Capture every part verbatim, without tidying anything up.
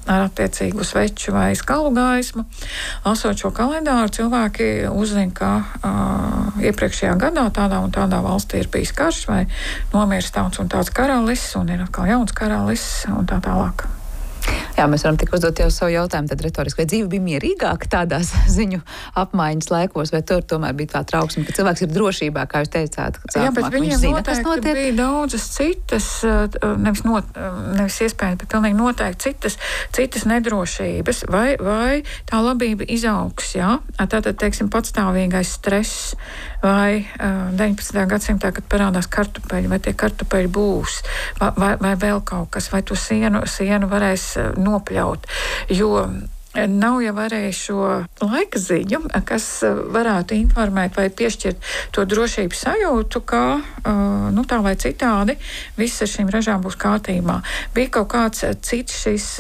ar attiecīgu sveču vai skalu gaismu. Lasot šo kalendāru, cilvēki uzzina, ka uh, iepriekšējā gadā tādā un tādā valstī ir bijis karš vai nomiris tāds un tāds karalis un ir atkal jauns karalis un tā tālāk. Jā, mēs varam tik uzdot jau savu jautājumu, tad retoriski, vai dzīve bija mierīgāka tādās ziņu apmaiņas laikos, vai tur tomēr bija tā trauksme, ka cilvēks ir drošībā, kā jūs teicāt? Jā, bet viņiem zina, noteikti bija daudzas citas, nevis, not, nevis iespējams, bet pilnīgi noteikti citas, citas nedrošības, vai, vai tā labība izaugs, jā? Tātad, teiksim, patstāvīgais stress, vai deviņpadsmitajā gadsimtā, kad parādās kartupeļi, vai tie kartupeļi būs, vai, vai, vai vēl kaut kas, vai to sienu, sienu varēs nopļaut, jo nav jau arī šo laika ziņu, kas varētu informēt vai piešķirt to drošības sajūtu, ka nu, tā vai citādi viss ar šīm ražām būs kārtībā. Bija kaut kāds cits šis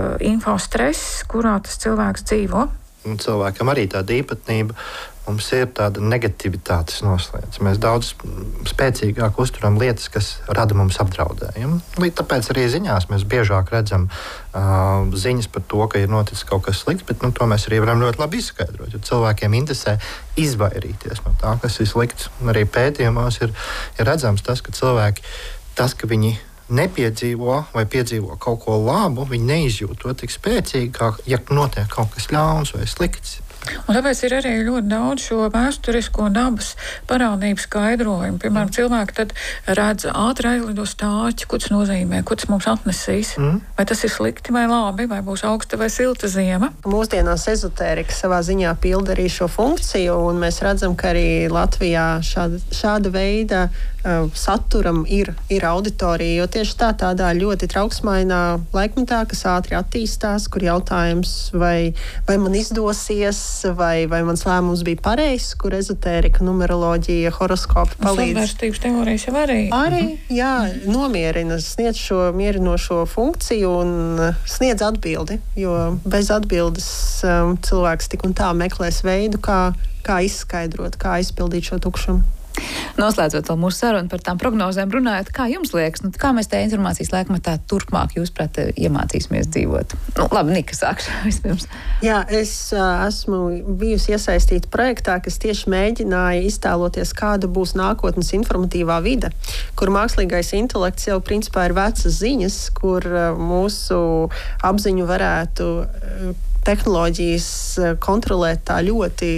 infostress, kurā tas cilvēks dzīvo. Un cilvēkam arī tāda īpatnība. Mums ir tāda negativitātes noslēdz. Mēs daudz spēcīgāk uzturam lietas, kas rada mums apdraudējumu. Tāpēc arī ziņās mēs biežāk redzam uh, ziņas par to, ka ir noticis kaut kas slikts, bet nu, to mēs arī varam ļoti labi izskaidrot. Jo cilvēkiem interesē izvairīties no tā, kas ir slikts. Un arī pētījumos ir, ir redzams tas, ka cilvēki, tas, ka viņi nepiedzīvo vai piedzīvo kaut ko labu, viņi neizjūt to tik spēcīgi, kā ja notiek kaut kas ļauns vai slikts. Un tāpēc ir arī ļoti daudz šo vēsturisko dabas parādību skaidrojumu. Piemēram, cilvēki tad redz ātri aizlido stāķi, ko tas nozīmē, ko tas mums atnesīs. Mm. Vai tas ir slikti vai labi, vai būs augsta vai silta ziema. Mūsdienās ezotērika savā ziņā pilda arī šo funkciju, un mēs redzam, ka arī Latvijā šāda, šāda veida uh, saturam ir, ir auditorija, jo tieši tā tādā ļoti trauksmainā laikmetā, kas ātri attīstās, kur jautājums, vai, vai man izdosies, vai, vai mans lēmums bija pareizs, kur ezotērika, numeroloģija, horoskopi palīdz. Savvērstības teorijas jau arī. Arī, jā, nomierina, sniedz šo mierinošo funkciju un sniedz atbildi, jo bez atbildes um, cilvēks tik un tā meklēs veidu, kā, kā izskaidrot, kā izpildīt šo tukšumu. Noslēdzot vēl mūsu sarunu par tām prognozēm runājot, kā jums liekas, nu, kā mēs tajā informācijas laikmetā turpmāk, jūsuprāt, iemācīsimies dzīvot? Nu, labi, Nika, sākšu vispirms. Jā, es uh, esmu bijusi iesaistīta projektā, kas tieši mēģināja iztēloties, kāda būs nākotnes informatīvā vide, kur mākslīgais intelekts jau principā ir vecas ziņas, kur uh, mūsu apziņu varētu uh, tehnoloģijas uh, kontrolēt tā ļoti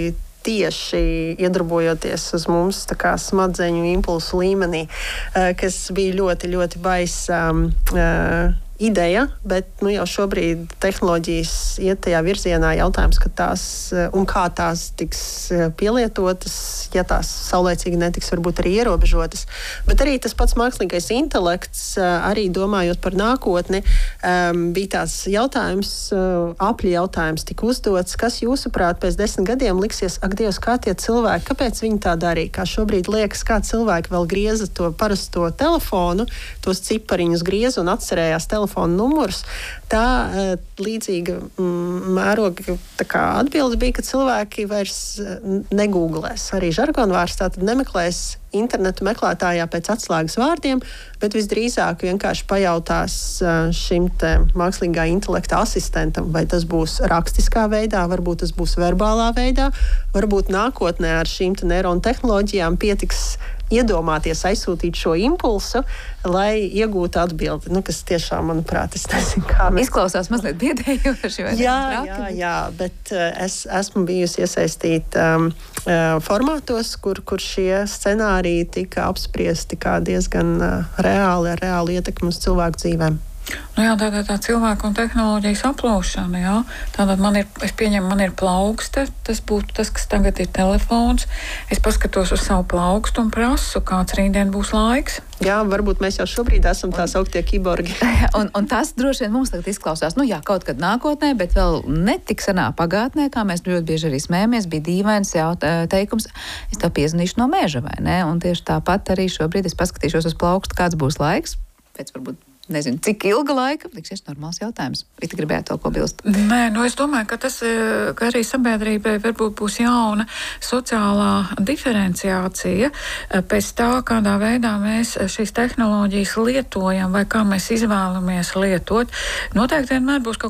tieši iedarbojoties uz mums tā kā smadzeņu impulsu līmenī, kas bija ļoti, ļoti baisa um, uh, ideja, bet nu, jau šobrīd tehnoloģijas iet tajā virzienā. Jautājums, ka tās un kā tās tiks pielietotas, ja tās saulēcīgi netiks varbūt arī ierobežotas. Bet arī tas pats mākslīgais intelekts, arī domājot par nākotni, bija tās jautājums, apļi jautājums tika uzdots, kas jūsuprāt pēc desmit gadiem liksies, ak Dievs, kā tie cilvēki, kāpēc viņi tā darīja? Kā šobrīd liekas, kā cilvēki vēl grieza to parasto telefonu, tos cipariņus grieza un atcerējās telefonu numurus, tā līdzīga mēroga tā kā atbilde bija, ka cilvēki vairs negooglēs. Arī žargonvārds tātad nemeklēs internetu meklētājā pēc atslēgas vārdiem, bet visdrīzāk vienkārši pajautās šim te mākslīgā intelekta asistentam, vai tas būs rakstiskā veidā, varbūt tas būs verbālā veidā, varbūt nākotnē ar šīm te neironu tehnoloģijām pietiks iedomāties, aizsūtīt šo impulsu, lai iegūtu atbildi. Nu, kas tiešām, manuprāt, es nezinu, kā mēs... Izklausās mazliet biedējoši, vai ne? Jā, jā, jā, bet uh, es esmu bijusi iesaistīta um, uh, formātos, kur, kur šie scenāriji tika apspriesti kā diezgan uh, reāli, ar reāli ietekmi uz cilvēku dzīvēm. Nu jā, tā, tā, tā cilvēku un tehnoloģijas aplūšana, jā. Tātad man ir, es pieņemu, man ir plaukste, tas būtu tas, kas tagad ir telefons. Es paskatos uz savu plaukstu un prasu, kāds rītdien būs laiks. Jā, varbūt mēs jau šobrīd esam tā sauktie kiborgi. un, un tas droši vien mums tagad izklausās, nu jā, kaut kad nākotnē, bet vēl netik senā pagātnē, kā mēs ļoti bieži arī smējamies, bija dīvains jaut, teikums, es tev piezvanīšu no meža, vai ne? Un tieši tāpat arī šobrīd es paskatīšos uz plaukstu, kāds būs laiks, pēc varbūt nezinu, cik ilga laika, liksies normāls jautājums. It gribētu to ko bilst. Nē, nu es domāju, ka tas, ka arī sabiedrībai varbūt būs jauna sociālā diferenciācija pēc tā, kādā veidā mēs šīs tehnoloģijas lietojam vai kā mēs izvēlamies lietot. Noteikti vienmēr būs kaut